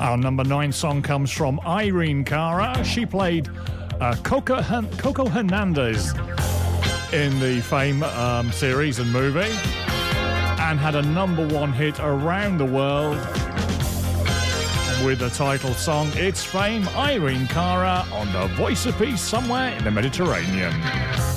Our number 9 song comes from Irene Cara. She played Coco Hernandez in the Fame series and movie and had a number 1 hit around the world with the title song It's Fame. Irene Cara on the Voice of Peace, Somewhere in the Mediterranean.